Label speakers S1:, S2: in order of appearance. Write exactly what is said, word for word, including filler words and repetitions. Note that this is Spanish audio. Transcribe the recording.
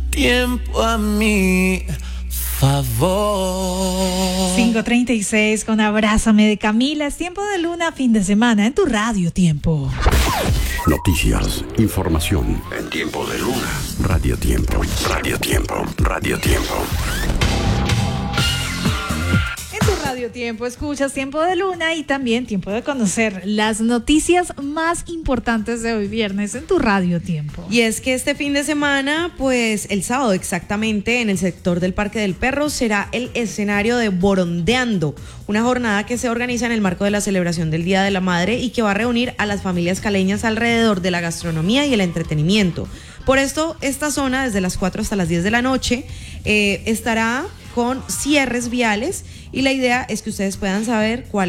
S1: tiempo a mi favor.
S2: cinco treinta y seis con Abrázame de Camila. Es tiempo de Luna, fin de semana en tu Radio Tiempo.
S3: Noticias, información en tiempo de Luna. Radio Tiempo, Radio Tiempo, Radio Tiempo.
S2: En tu Radio Tiempo escuchas Tiempo de Luna y también tiempo de conocer las noticias más importantes de hoy viernes en tu Radio Tiempo.
S4: Y es que este fin de semana, pues el sábado exactamente, en el sector del Parque del Perro será el escenario de Borondeando, una jornada que se organiza en el marco de la celebración del Día de la Madre y que va a reunir a las familias caleñas alrededor de la gastronomía y el entretenimiento. Por esto, esta zona, desde las cuatro hasta las diez de la noche, eh, estará con cierres viales y la idea es que ustedes puedan saber cuál